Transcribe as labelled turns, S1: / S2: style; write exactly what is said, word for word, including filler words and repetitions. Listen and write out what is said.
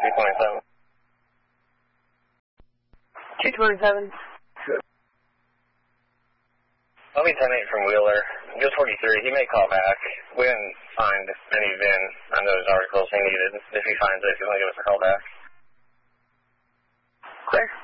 S1: two twenty-seven.
S2: two twenty-seven.
S1: I'll be ten eight from Wheeler. Just forty-three. He may call back. We didn't find any V I N on those articles he needed. If he finds it, he's going to give us a call back.
S2: Clear.